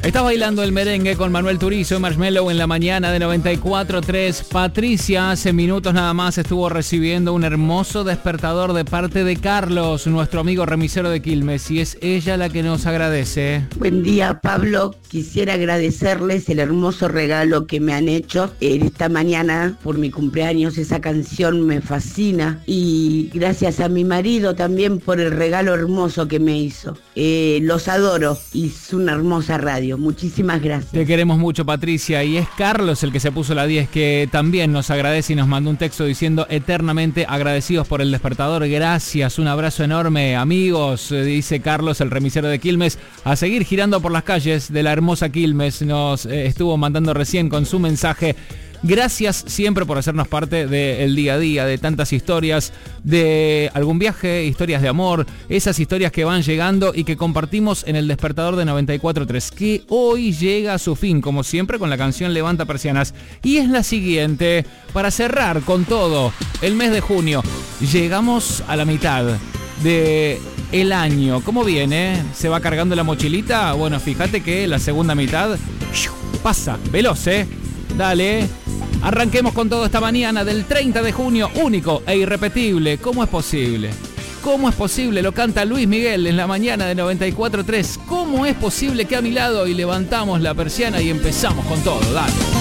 Estás bailando el merengue con Manuel Turizo y Marshmello en la mañana de 94.3. Patricia hace minutos nada más estuvo recibiendo un hermoso despertador de parte de Carlos, nuestro amigo remisero de Quilmes, y es ella la que nos agradece. Buen día, Pablo. Quisiera agradecerles el hermoso regalo que me han hecho esta mañana por mi cumpleaños. Esa canción me fascina y gracias a mi marido también por el regalo hermoso que me hizo. Los adoro y es una hermosa radio. Muchísimas gracias. Te queremos mucho, Patricia, y es Carlos el que se puso la 10, que también nos agradece y nos mandó un texto diciendo eternamente agradecidos por el despertador. Gracias, un abrazo enorme, amigos, dice Carlos, el remisero de Quilmes, a seguir girando por las calles de la hermosa Quilmes. Nos estuvo mandando recién con su mensaje. Gracias siempre por hacernos parte del día a día, de tantas historias, de algún viaje, historias de amor, esas historias que van llegando y que compartimos en el despertador de 94.3, que hoy llega a su fin, como siempre, con la canción Levanta Persianas. Y es la siguiente, para cerrar con todo el mes de junio. Llegamos a la mitad de el año. ¿Cómo viene? ¿Se va cargando la mochilita? Bueno, fíjate que la segunda mitad pasa, veloz, Dale, arranquemos con todo esta mañana del 30 de junio, único e irrepetible. ¿Cómo es posible? ¿Cómo es posible? Lo canta Luis Miguel en la mañana de 94.3. ¿Cómo es posible que a mi lado y levantamos la persiana y empezamos con todo? Dale.